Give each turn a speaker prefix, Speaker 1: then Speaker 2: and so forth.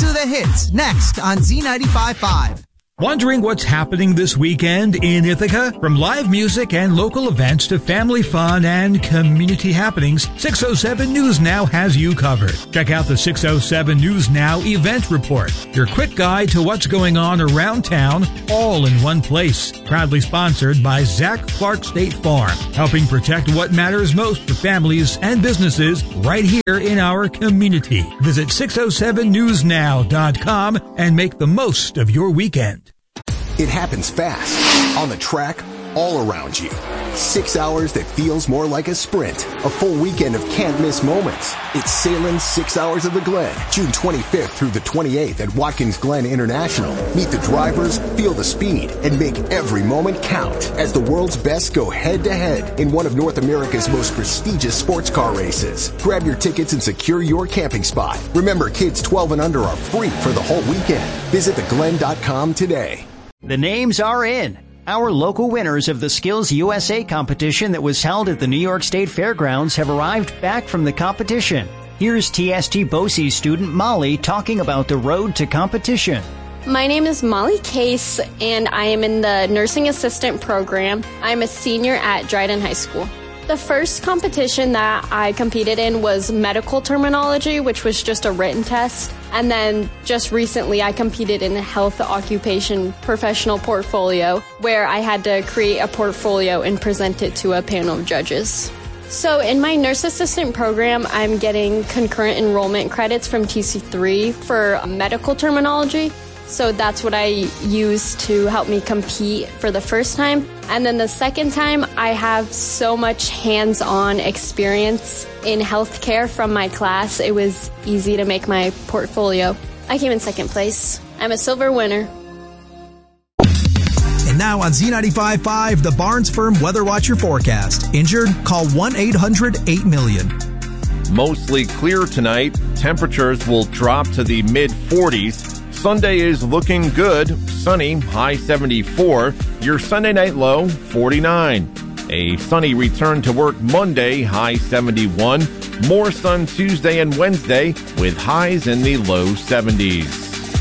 Speaker 1: to the hits next on Z95.5.
Speaker 2: Wondering what's happening this weekend in Ithaca? From live music and local events to family fun and community happenings, 607 News Now has you covered. Check out the 607 News Now event report, your quick guide to what's going on around town, all in one place. Proudly sponsored by Zach Clark State Farm, helping protect what matters most for families and businesses right here in our community. Visit 607newsnow.com and make the most of your weekend.
Speaker 3: It happens fast, on the track, all around you. 6 hours that feels more like a sprint. A full weekend of can't-miss moments. It's Sailing 6 Hours of the Glen, June 25th through the 28th at Watkins Glen International. Meet the drivers, feel the speed, and make every moment count as the world's best go head-to-head in one of North America's most prestigious sports car races. Grab your tickets and secure your camping spot. Remember, kids 12 and under are free for the whole weekend. Visit theglen.com today.
Speaker 4: The names are in. Our local winners of the Skills USA competition that was held at the New York State Fairgrounds have arrived back from the competition. Here's TST BOCES student Molly talking about the road to competition.
Speaker 5: My name is Molly Case, and I am in the nursing assistant program. I'm a senior at Dryden High School. The first competition that I competed in was medical terminology, which was just a written test. And then just recently I competed in a health occupation professional portfolio, where I had to create a portfolio and present it to a panel of judges. So in my nurse assistant program, I'm getting concurrent enrollment credits from TC3 for medical terminology. So that's what I used to help me compete for the first time. And then the second time, I have so much hands-on experience in healthcare from my class. It was easy to make my portfolio. I came in second place. I'm a silver winner.
Speaker 1: And now on Z95.5, the Barnes Firm Weather Watcher forecast. Injured? Call 1-800-8-million.
Speaker 6: Mostly clear tonight. Temperatures will drop to the mid-40s. Sunday is looking good. Sunny, high 74. Your Sunday night low, 49. A sunny return to work Monday, high 71. More sun Tuesday and Wednesday with highs in the low 70s.